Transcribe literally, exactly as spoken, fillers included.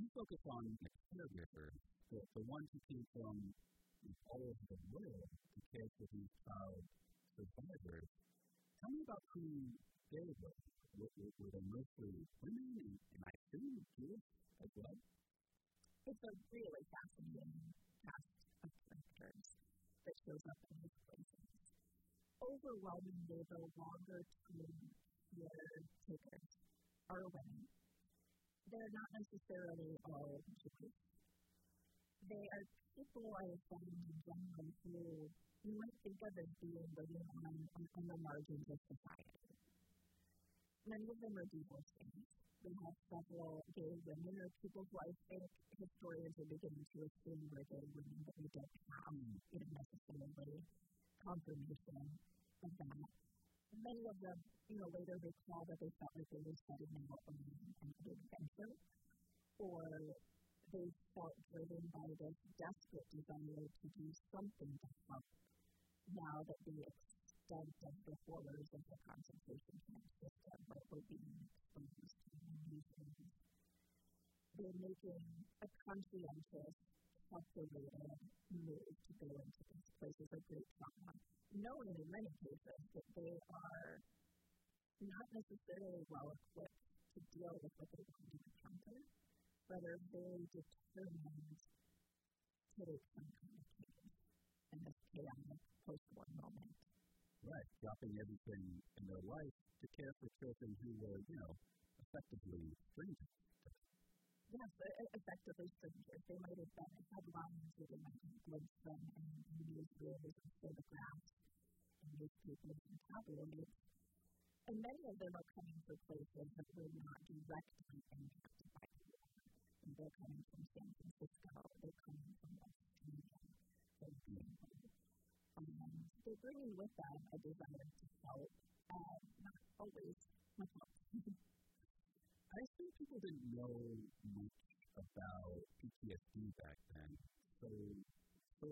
you focus on the caregivers, the, the ones who came from all over the world to care for these child survivors. Tell me about who they were. Were, were, were they mostly women, and, and I assume Jewish as well? It's a really fascinating cast of characters that shows up in these places. Overwhelmingly, the longer-term caretakers are women. They're not necessarily all Jewish. They are people I have found in general who you might think of as being living on, on the margins of society. Many of them are divorcees. We have several gay women or people who I think historians are beginning to assume are gay women, but we don't have you know, necessarily confirmation of that. Many of them, you know, later recall that they felt like they were setting out on an adventure, or they felt driven by this desperate desire to do something to help now that the extent of the horrors of the concentration camp system were being exposed to these things. They're making a conscientious, calculated move to go into these places of great trauma, knowing in many cases that they are not necessarily well equipped to deal with what they want to encounter, but are very determined to take some kind of change in this chaotic post-war moment. Right, dropping everything in their life to care for children who were, you know, effectively strangers. Yes, effectively strangers. They might have been headlines, or they might have glimpsed them in newsreels and photographs and newspapers and tabloids. And many of them are coming from places that were not directly impacted by the war. And they're coming from San Francisco, they're coming from West Virginia, for example. Um, they're bringing with them a desire to help, and not always much help. I assume people didn't know much about P T S D back then. So